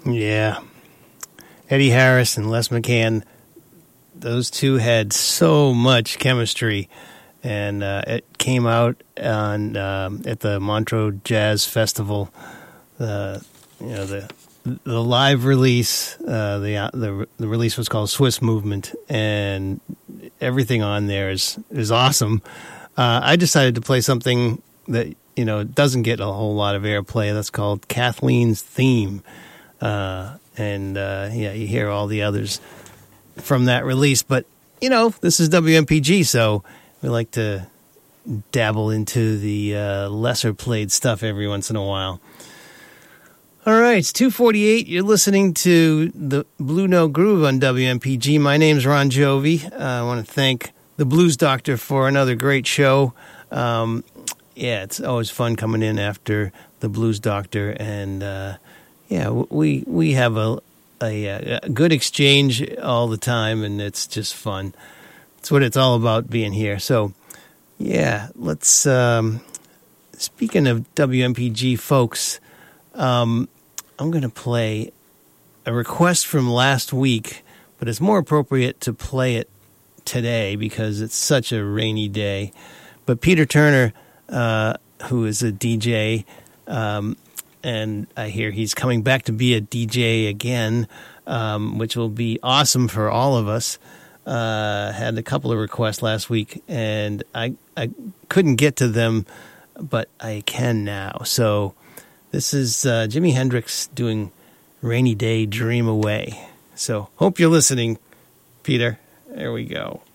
Yeah. Eddie Harris and Les McCann, those two had so much chemistry. And it came out on at the Montreux Jazz Festival. The live release, the release was called Swiss Movement, and everything on there is awesome. I decided to play something that doesn't get a whole lot of airplay. That's called Kathleen's Theme, and you hear all the others from that release. But this is WMPG, so we like to dabble into the lesser played stuff every once in a while. All right, it's 2:48. You're listening to the Blue Note Groove on WMPG. My name's Ron Jovi. I want to thank the Blues Doctor for another great show. It's always fun coming in after the Blues Doctor, and we have a good exchange all the time, and it's just fun. That's what it's all about being here. So, let's, speaking of WMPG folks, I'm going to play a request from last week, but it's more appropriate to play it today because it's such a rainy day. But Peter Turner, who is a DJ, and I hear he's coming back to be a DJ again, which will be awesome for all of us. Had a couple of requests last week, and I couldn't get to them, but I can now. So this is Jimi Hendrix doing Rainy Day Dream Away. So hope you're listening, Peter. There we go.